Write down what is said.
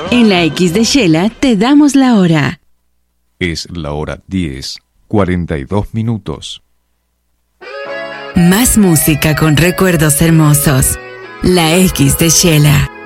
En la X de Shela te damos la hora. Es la hora 10:42. Más música con recuerdos hermosos. La X de Shela.